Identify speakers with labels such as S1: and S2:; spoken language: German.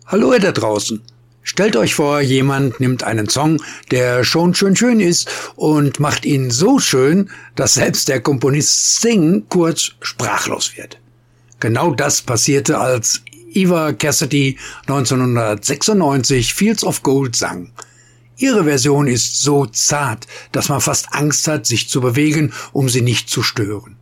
S1: Hallo ihr da draußen. Stellt euch vor, jemand nimmt einen Song, der schon schön ist und macht ihn so schön, dass selbst der Komponist Sting kurz sprachlos wird. Genau das passierte, als Eva Cassidy 1996 Fields of Gold sang. Ihre Version ist so zart, dass man fast Angst hat, sich zu bewegen, um sie nicht zu stören.